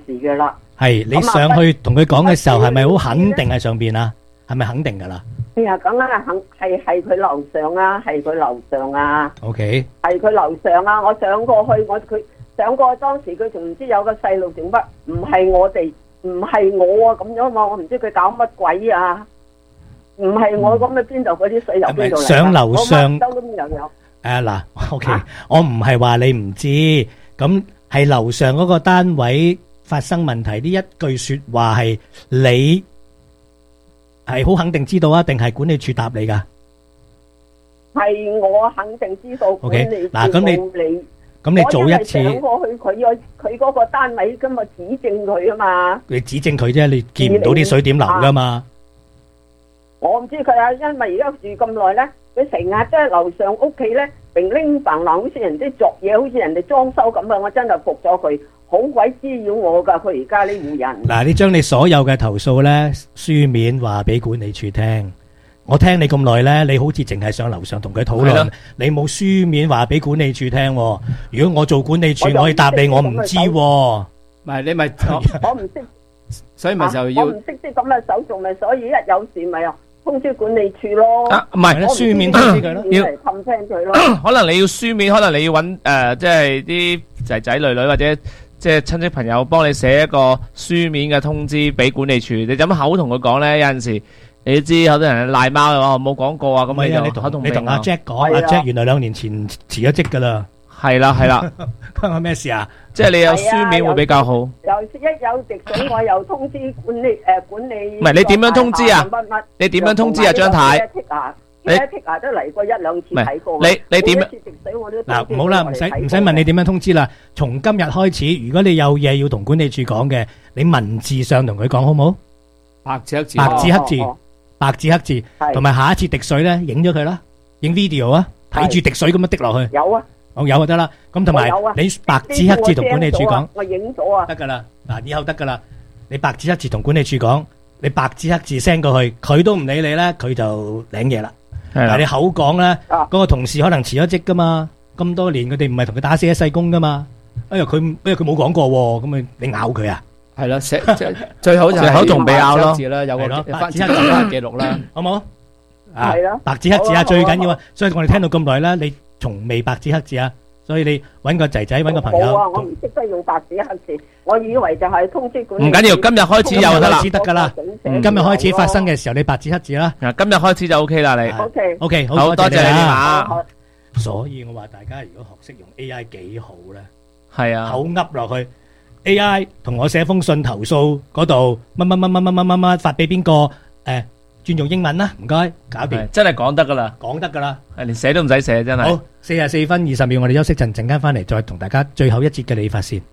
時嘅啦。 係你上去同佢講嘅時候，係咪好肯定喺上邊啊？係咪肯定噶啦？ 哎呀，梗係係佢樓上啊，係佢樓上啊。 OK， 係佢樓上啊！我上過去，佢上過去，當時佢仲唔知有個細路整乜，唔係我哋，唔係我啊咁樣嘛，我唔知佢搞乜鬼啊！唔係我咁嘅，邊度嗰啲水由邊度嚟？ 上樓上我乜兜都又有。 嗱，OK，我唔係話你唔知，咁係樓上嗰個單位發生問題，呢一句說話係你係好肯定知道啊，定係管理處答你噶？ 係我肯定知道管理處嗱，咁你做一次， 我因為上過去佢嗰個單位咁啊，指證佢啊嘛。 你指證佢啫，你見唔到啲水點流噶嘛？ 我唔知佢啊，因為而家住咁耐咧，佢成日都喺樓上屋企咧，零零唪唥，好似人哋作嘢，好似人哋裝修咁啊！我真係服咗佢，好鬼滋擾我噶，佢而家呢戶人。 嗱，你將你所有嘅投訴咧書面話俾管理處聽。我聽你咁耐咧，你好似淨係上樓上同佢討論，你冇書面話俾管理處聽。如果我做管理處，我可以答你，我唔知。唔係你咪我唔識， 所以咪就要我唔識啲咁嘅手續，咪所以一有事咪通知管理處咯。 唔係書面通知佢咯， 要嚟氹聽佢咯。 可能你要書面，可能你要揾即係啲仔仔女女或者即係親戚朋友幫你寫一個書面嘅通知俾管理處。你咁口同佢講咧，有陣時你都知好多人賴貓嘅話冇講過啊，咁你就口同你同阿 Jack 講，阿 Jack 原來2年前辭咗職噶啦。 係啦係啦， 關我咩事啊？ 即係你有書面會比較好。 一有滴水，我又通知管理管理。 唔係你點樣通知啊？你點樣通知啊？張太， 你都嚟過1-2次睇過。 你點樣？ 嗱，唔好啦，唔使問你點樣通知啦。從今日開始，如果你有嘢要同管理處講嘅，你文字上同佢講好冇？ 白紙黑字， 白紙黑字，同埋下一次滴水咧，影咗佢啦，影 video 啊，睇住滴水咁樣滴落去。 有啊。 有就得啦，咁同埋你白紙黑字同管理處講， 我影咗啊， 得噶啦，嗱以後得噶啦，你白紙黑字同管理處講，你白紙黑字 send 過去，佢都唔理你咧，佢就領嘢啦。但係你口講咧，嗰個同事可能辭咗職噶嘛，咁多年佢哋唔係同佢打死一世工噶嘛，佢冇講過喎，咁你咬佢啊？ 係啦，最好就係口同鼻拗咯，有個白紙黑字記錄啦， 好冇？ 係咯， 白紙黑字啊，最緊要啊，所以我哋聽到咁耐啦，你從未白紙黑字啊，所以你揾個仔仔揾個朋友。 冇啊，我唔識得用白紙黑字，我以為就係通知管理。 唔緊要，今日開始有得啦， 得噶啦。今日開始發生嘅時候，你白紙黑字啦。 今日開始就 OK 啦，你。 OK， 好多謝你電話。 所以我話大家如果學識用 AI 幾好咧， 係啊， 口噏落去 AI 同我寫封信投訴嗰度乜發俾邊個轉用英文啦，唔該，搞掂， 真係講得噶啦， 講得噶啦， 連寫都唔使寫，真係。 好，44分20秒，我哋休息陣間翻嚟再同大家最後一節嘅理髮線。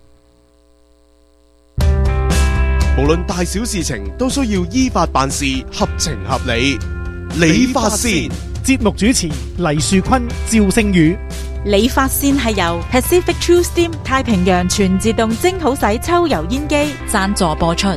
無論大小事情都需要依法辦事，合情合理。理髮線節目主持黎樹坤、趙星宇。 理髮線係由 Pacific True Steam 太平洋全自動蒸好洗抽油煙機贊助播出。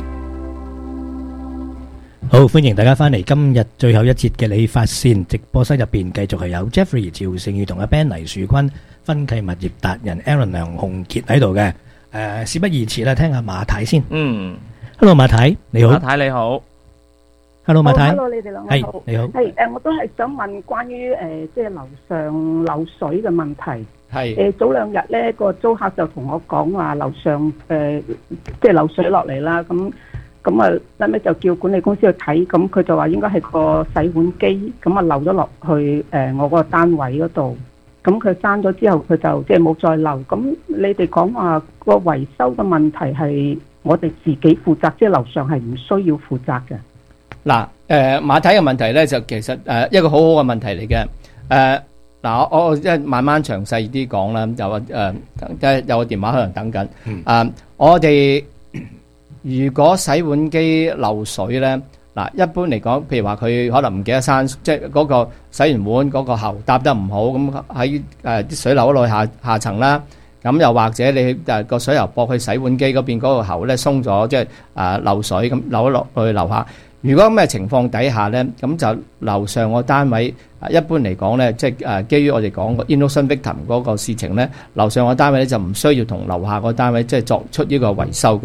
好，歡迎大家翻嚟今日最後一節嘅理髮線直播室入邊，繼續係有 Jeffrey 趙勝宇同阿 Ben 黎樹坤分契物業達人 Aaron 梁鴻傑喺度嘅。事不宜遲啦，聽下馬太先。Hello 馬太，你好。 馬太你好。 Hello 馬太。 Hello 你哋兩位好。 你好。 我都係想問關於即係樓上漏水嘅問題。 係。 早兩日咧個租客就同我講話樓上即係漏水落嚟啦，咁啊，後尾就叫管理公司去睇，咁佢就話應該係個洗碗機，咁啊漏咗落去我嗰個單位嗰度，咁佢閂咗之後，佢就即係冇再漏。咁你哋講話個維修嘅問題係我哋自己負責，即係樓上係唔需要負責嘅。 嗱，馬太嘅問題咧就其實一個好好嘅問題嚟嘅。嗱，我即係慢慢詳細啲講啦。有個電話可能等緊。我哋如果洗碗機漏水咧，嗱，一般嚟講，譬如話佢可能唔記得閂，即係嗰個洗完碗嗰個喉搭得唔好，咁喺啲水流落去下層啦。咁又或者你個水喉駁去洗碗機嗰邊嗰個喉咧鬆咗，即係漏水咁流咗落去樓下。如果咁嘅情況底下咧，咁就樓上個單位一般嚟講咧，即係基於我哋講個 innocent victim 嗰個事情咧，樓上個單位咧就唔需要同樓下個單位即係作出呢個維修嘅。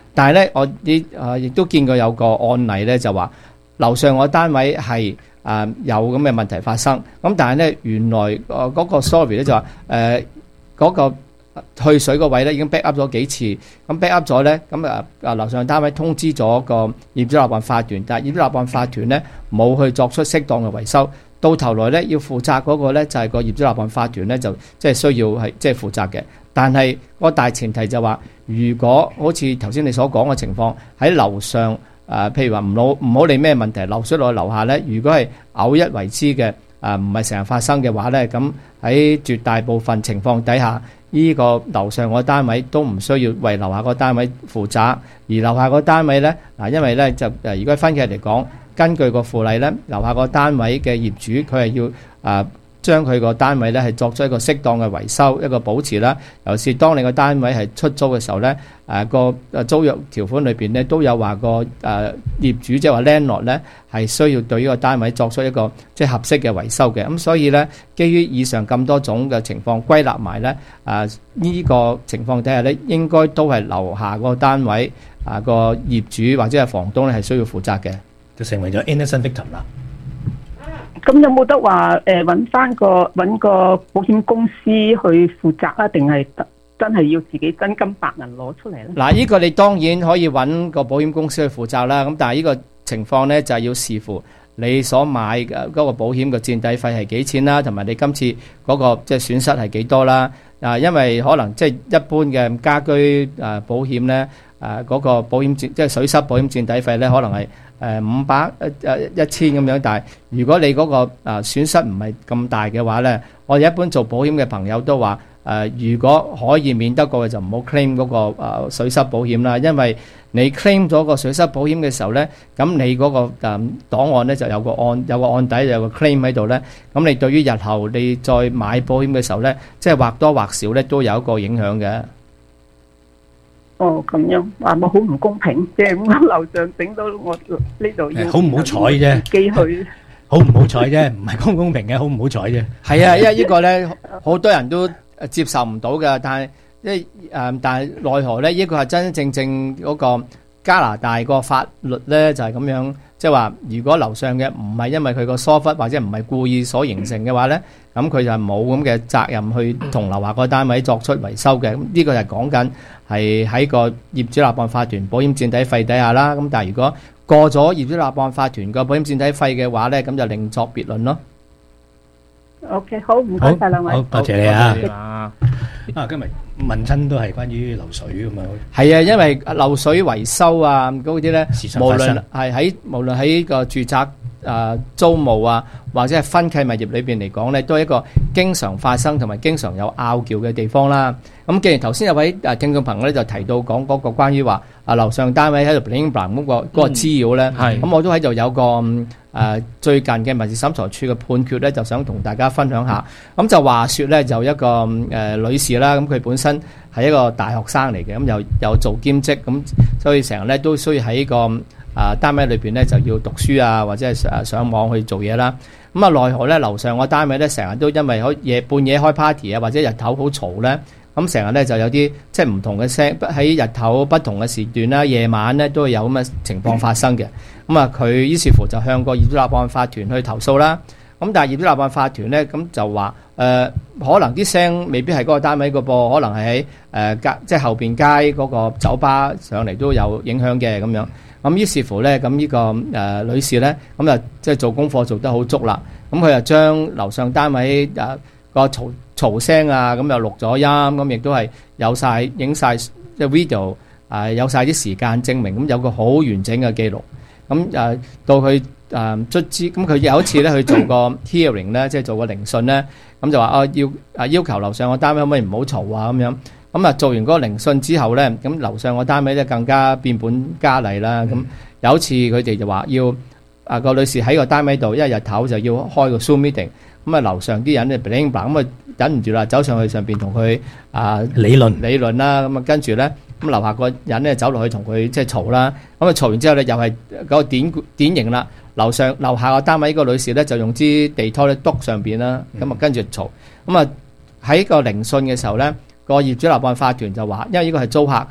但係咧，我亦都見過有個案例咧，就話樓上個單位係有咁嘅問題發生。咁但係咧，原來嗰個 sorry 咧就話嗰個去水個位咧已經 back up 咗幾次，咁 back up 咗咧，咁樓上單位通知咗個業主立案法團，但係業主立案法團咧冇去作出適當嘅維修，到頭來咧要負責嗰個咧就係個業主立案法團咧就即係需要係即係負責嘅。但係個大前提就話，如果好似頭先你所講嘅情況喺樓上譬如話唔好理咩問題，漏水落去樓下咧，如果係偶一為之嘅唔係成日發生嘅話咧，咁喺絕大部分情況底下，呢個樓上個單位都唔需要為樓下個單位負責，而樓下個單位咧因為咧就如果分契嚟講，根據個附例咧，樓下個單位嘅業主佢係要將佢個單位咧係作出一個適當嘅維修，一個保持啦。尤其是當你個單位係出租嘅時候咧，個租約條款裏邊咧都有話個業主即係話 landlord 咧係需要對呢個單位作出一個即係合適嘅維修嘅。咁所以咧，基於以上咁多種嘅情況歸納埋咧，呢個情況底下咧，應該都係樓下個單位個業主或者係房東咧係需要負責嘅， 就成為咗 innocent victim 啦。 咁有冇得話揾個保險公司去負責啊？定係真係要自己真金白銀攞出嚟咧？ 嗱，呢個你當然可以揾個保險公司去負責啦。咁但係呢個情況咧就係要視乎你所買嘅嗰個保險嘅墊底費係幾錢啦，同埋你今次嗰個即係損失係幾多啦。因為可能即係一般嘅家居保險咧，嗰個保險即係水濕保險墊底費咧，可能係500、1000咁樣。但係如果你嗰個損失唔係咁大嘅話咧，我哋一般做保險嘅朋友都話如果可以免得過嘅就唔好 claim 嗰個水濕保險啦，因為你 claim 咗個水濕保險嘅時候咧，咁你嗰個檔案咧就有個案底，有個 claim 喺度咧，咁你對於日後你再買保險嘅時候咧，即係或多或少咧都有一個影響嘅。 哦，咁樣話我好唔公平，即係咁樓上整到我呢度要好唔好彩啫， 自己去好唔好彩啫，唔係公唔公平嘅，好唔好彩啫。 係啊，因為呢個咧好多人都接受唔到嘅，但係但係奈何咧，呢個係真真正正嗰個加拿大個法律咧就係咁樣，即係話如果樓上嘅唔係因為佢個疏忽或者唔係故意所形成嘅話咧，咁佢就係冇咁嘅責任去同樓下個單位作出維修嘅。咁呢個就係講緊係喺個業主立案法團保險墊底費底下啦。咁但係如果過咗業主立案法團個保險墊底費嘅話咧，咁就另作別論咯。 OK， 好，唔該晒兩位， 好多謝你啊！今日問親都係關於漏水咁啊。 係啊，因為漏水維修啊嗰啲咧，無論喺個住宅租務啊，或者係分契物業裏邊嚟講咧，都係一個經常發生同埋經常有拗撬嘅地方啦。咁既然頭先有位聽眾朋友咧就提到講嗰個關於話樓上單位喺度 bling bling 嗰個滋擾咧，咁我都喺度有個最近嘅民事審裁處嘅判決咧，就想同大家分享下。咁就話說咧，就一個女士啦，咁佢本身係一個大學生嚟嘅，咁又做兼職，咁所以成日咧都需要喺個單位裏邊咧就要讀書啊，或者係上網去做嘢啦。咁奈何咧樓上個單位咧成日都因為半夜開 party 啊，或者日頭好嘈咧，咁成日咧就有啲即係唔同嘅聲喺日頭不同嘅時段啦，夜晚咧都會有咁嘅情況發生嘅。咁佢於是乎就向個業主立案法團去投訴啦。咁但係業主立案法團咧咁就話可能啲聲未必係嗰個單位個噃，可能係喺即係後邊街嗰個酒吧上嚟都有影響嘅咁樣。咁於是乎咧，咁呢個女士咧，咁就即係做功課做得好足啦。咁佢就將樓上單位個嘈聲啊，咁又錄咗音，咁亦都係有晒影晒即係 video，有晒啲時間證明，咁有個好完整嘅記錄。咁到佢卒之，咁佢有一次咧去做個 hearing 咧，即係做個聆訊咧，咁就話要求樓上個單位可唔可以唔好嘈啊咁樣。咁做完嗰個聆訊之後咧，咁樓上個單位咧更加變本加厲啦。咁有一次佢哋就話要個女士喺個單位度，因為日頭就要開個 Zoom meeting。咁樓上啲人咧 bling bling 咁忍唔住啦，走上去上邊同佢理論啦。咁跟住咧，咁樓下個人咧走落去同佢即係嘈啦。咁嘈完之後咧，又係嗰個典型啦。樓下個單位個女士咧就用支地拖咧篤上邊啦。咁跟住嘈。咁喺個聆訊嘅時候咧，個業主立案法團就話，因為呢個係租客，佢話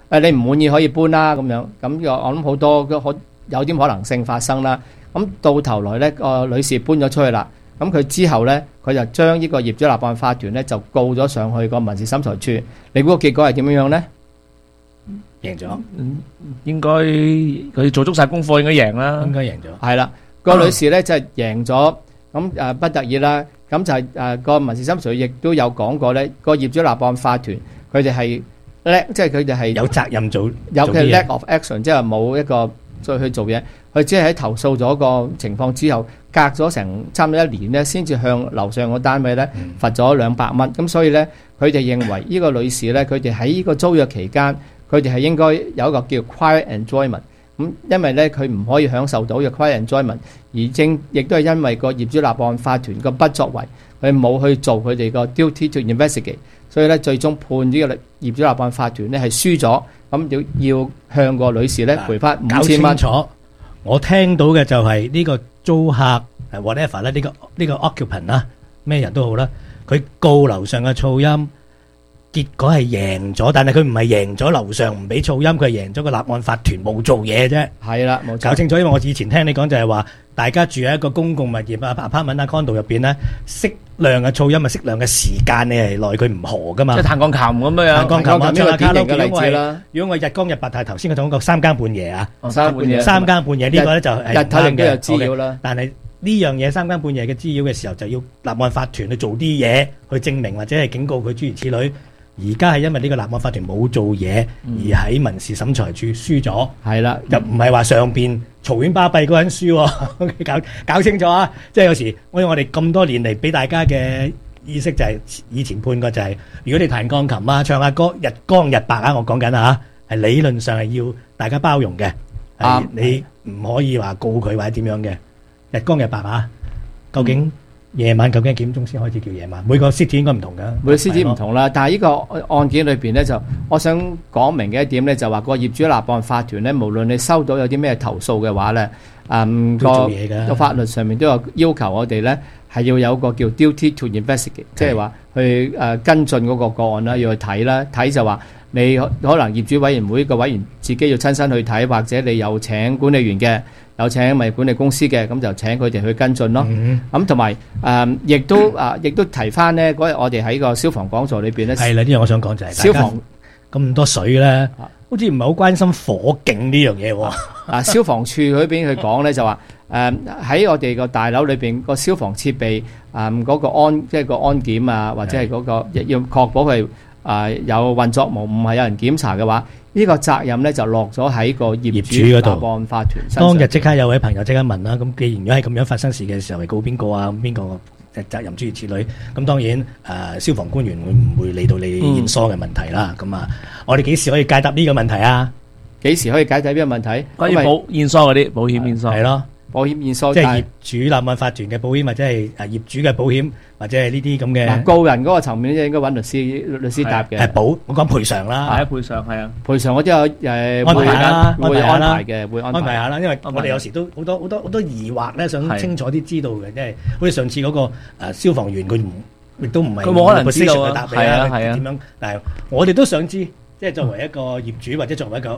你唔滿意可以搬啦咁樣。咁我諗好多有啲可能性發生啦。咁到頭來咧，個女士搬咗出去啦。咁佢之後咧，佢就將呢個業主立案法團咧就告咗上去個民事審裁處。你估個結果係點樣樣咧？ 贏咗， 應該佢做足晒功課，應該贏啦。 應該贏咗。 係啦，個女士咧就係贏咗。咁不得已啦。咁就係個民事審裁處亦都有講過咧，個業主立案法團佢哋係叻，即係佢哋係有責任做有嘅 lack 嘢 of action， 即係冇一個再去做嘢。佢只係喺投訴咗個情況之後，隔咗成差唔多1年咧，先至向樓上個單位咧罰咗200蚊。咁所以咧，佢哋認為呢個女士咧，佢哋喺呢個租約期間，佢哋係應該有一個叫 quiet enjoyment。咁因為咧，佢唔可以享受到嘅 quiet enjoyment，亦都係因為個業主立案法團個不作為，佢冇去做佢哋個 duty to investigate，所以咧最終判呢個業主立案法團咧係輸咗，咁要向個女士咧賠翻5000蚊。 搞清楚，我聽到嘅就係呢個租客 whatever 咧，呢個 occupant 啦，咩人都好啦，佢告樓上嘅噪音。結果係贏咗，但係佢唔係贏咗樓上唔俾噪音，佢係贏咗個立案法團冇做嘢啫。 係啦，冇錯。 搞清楚，因為我以前聽你講就係話，大家住喺一個公共物業啊、apartment 啊、condo 入邊咧，適量嘅噪音啊、適量嘅時間你係耐佢唔何噶嘛。 即係彈鋼琴咁樣。 彈鋼琴啊，唱下卡拉 OK 嘅例子啦。 如果我日光日白，但係頭先我講過3更半夜啊， 三更半夜呢個咧就係日頭亦都有滋擾啦。 但係呢樣嘢3更半夜嘅滋擾嘅時候，就要立案法團去做啲嘢去證明或者係警告佢諸如此類。而家係因為呢個立案法團冇做嘢，而喺民事審裁處輸咗。 係啦， 又唔係話上邊嘈喧巴閉嗰個人輸喎。搞清楚啊！即係有時我哋咁多年嚟俾大家嘅意識就係以前判過就係，如果你彈鋼琴啊、唱下歌、日光日白啊，我講緊啊，係理論上係要大家包容嘅。你唔可以話告佢或者點樣嘅日光日白啊？究竟？夜晚究竟幾點鐘先開始叫夜晚？每個 city 應該唔同㗎， 每個 city 唔同啦。但係呢個案件裏邊咧，就我想講明嘅一點咧，就話個業主立案法團咧，無論你收到有啲咩投訴嘅話咧，個法律上面都有要求我哋咧係要有個叫 duty to investigate， 即係話去跟進嗰個個案啦，要去睇啦。睇就話你可能業主委員會個委員自己要親身去睇，或者你有請管理員嘅。有請咪管理公司嘅，咁就請佢哋去跟進咯。咁同埋亦都提翻咧，嗰日我哋喺個消防講座裏邊咧， 係啦，呢樣我想講就係消防咁多水咧，好似唔係好關心火警呢樣嘢喎。 消防處嗰邊佢講咧就話喺我哋個大樓裏邊個消防設備嗰個即係個安檢啊，或者係嗰個要確保佢有運作唔係有人檢查嘅話。呢個責任咧就落咗喺個業主嗰度，立案法團身上。 當日即刻有位朋友即刻問啦，咁既然如果係咁樣發生事嘅時候，係告邊個啊？邊個責任諸如此類？咁當然消防官員會唔會理到你驗疏嘅問題啦？咁我哋幾時可以解答呢個問題啊？ 幾時可以解答呢個問題？ 關於驗疏嗰啲保險驗疏係咯。 保險驗疏即係業主立案法團嘅保險，或者係業主嘅保險，或者係呢啲咁嘅。 告人嗰個層面咧，應該揾律師答嘅。 我講賠償啦。 係賠償係啊。 賠償我都有安排啦， 會安排嘅，會安排下啦。因為我哋有時都好多疑惑咧，想清楚啲知道嘅，即係好似上次嗰個消防員佢亦都唔係佢冇可能知道啊。係啊點樣？但係我哋都想知。即係作為一個業主或者作為一個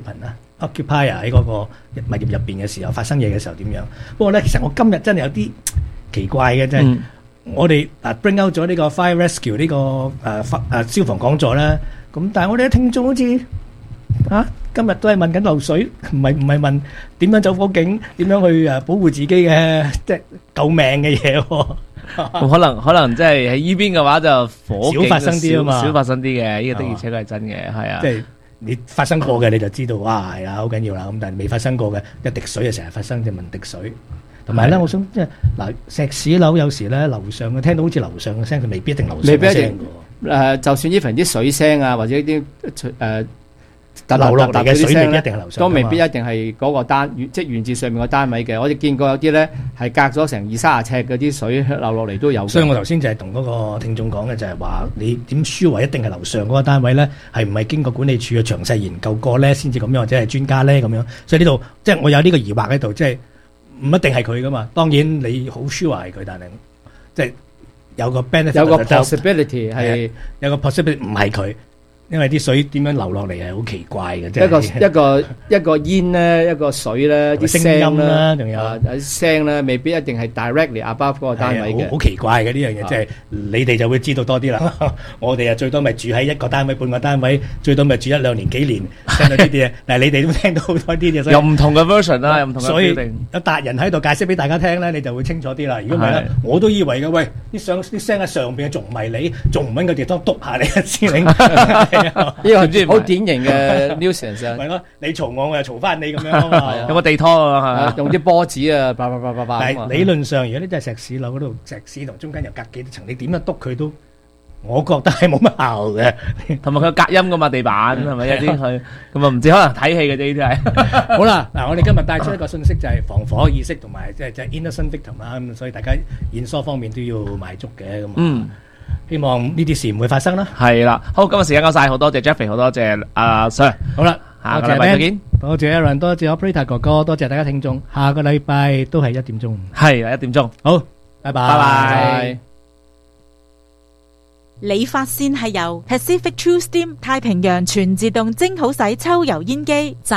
occupier 喺嗰個物業入邊嘅時候發生嘢嘅時候點樣？不過咧，其實我今日真係有啲奇怪嘅，即係我哋bring out 咗呢個 fire rescue 呢個消防講座啦。咁但係我哋嘅聽眾好似今日都係問緊漏水，唔係問點樣走火警，點樣去保護自己嘅即係救命嘅嘢喎。 可能即係喺依邊嘅話就火警少發生啲啊嘛， 少發生啲嘅，呢個的而且確係真嘅，係啊。 即係你發生過嘅你就知道，哇係啊好緊要啦。咁但係未發生過嘅一滴水就成日發生，就問滴水。同埋咧，我想即係石屎樓有時咧樓上嘅聽到好似樓上嘅聲，佢未必一定樓上嘅聲嘅。 就算even啲水聲啊，或者啲流落嚟嘅水未必一定係樓上， 都未必一定係嗰個即係源自上面個單位嘅。我哋見過有啲咧係隔咗成20-30尺嗰啲水流落嚟都有。 所以我頭先就係同嗰個聽眾講嘅就係話，你點輸話一定係樓上嗰個單位咧，係唔係經過管理處嘅詳細研究過咧，先至咁樣，或者係專家咧咁樣？所以呢度即係我有呢個疑惑喺度，即係唔一定係佢噶嘛。當然你好輸話係佢，但係即係有個 benefit， 有個 possibility 係有個 possibility 唔係佢。 因為啲水點樣流落嚟係好奇怪嘅，即係一個煙咧，一個水咧，啲聲音啦，仲有啲聲咧，未必一定係 directly above 嗰個單位嘅， 好奇怪嘅呢樣嘢，即係你哋就會知道多啲啦。我哋啊最多咪住喺一個單位、半個單位，最多咪住1-2年、幾年，聽到呢啲嘢。但係你哋都聽到好多啲嘢， 有唔同嘅 version 啦，有唔同嘅。 所以有達人喺度解釋俾大家聽咧，你就會清楚啲啦。如果唔係咧，我都以為嘅，喂，啲聲喺上邊，仲唔係你，仲唔揾個地方篤下你嘅司令？ 呢個好典型嘅 nuisance 啊！ 係咯，你嘈我，我又嘈翻你咁樣啊嘛。 有個地拖啊， 用啲波子啊，但係理論上，如果你真係石屎樓嗰度，石屎同中間又隔幾層，你點樣篤佢都，我覺得係冇乜效嘅。 同埋佢隔音噶嘛，地板係咪有啲佢咁啊？唔知可能睇戲嘅啫，呢啲係。 好啦，嗱，我哋今日帶出一個信息就係防火意識同埋即係 innocent victim 啦，咁所以大家演疏方面都要買足嘅咁。希望呢啲事唔會發生啦。 係啦，好，今日時間夠晒，好多謝 Jeffrey， 好多謝阿 Sir。 好啦， 下個禮拜再見。 多謝 Aaron， 多謝 Operator 哥哥，多謝大家聽眾。下個禮拜都係1點鐘。 係1點鐘。 好，拜拜。 拜拜。 理髮線係由 Pacific True Steam 太平洋全自動蒸好洗抽油煙機